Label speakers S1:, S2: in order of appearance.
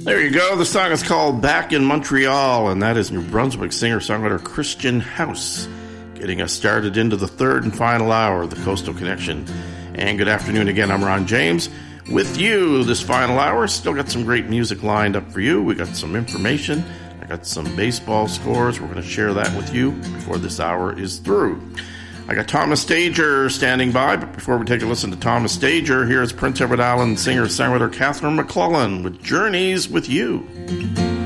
S1: There you go. The song is called Back in Montreal, and that is New Brunswick singer-songwriter Christian House, getting us started into the third and final hour of the Coastal Connection. And good afternoon again. I'm Ron James with you this final hour. Still got some great music lined up for you. We got some information. I got some baseball scores. We're going to share that with you before this hour is through. I got Thomas Stager standing by, but before we take a listen to Thomas Stager, here's Prince Edward Island singer-songwriter Catherine McClellan with Journeys with You.